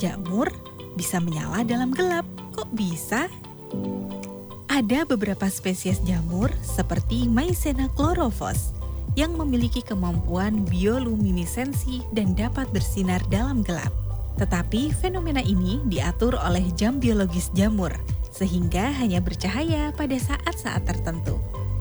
jamur bisa menyala dalam gelap. Kok bisa? Ada beberapa spesies jamur seperti Mycena chlorophyll yang memiliki kemampuan bioluminesensi dan dapat bersinar dalam gelap. Tetapi fenomena ini diatur oleh jam biologis jamur, sehingga hanya bercahaya pada saat-saat tertentu.